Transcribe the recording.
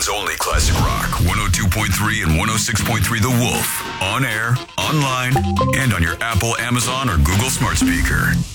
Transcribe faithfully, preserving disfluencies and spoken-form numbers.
Oregon's only classic rock, one oh two point three and one oh six point three The Wolf. On air, online, and on your Apple, Amazon, or Google smart speaker.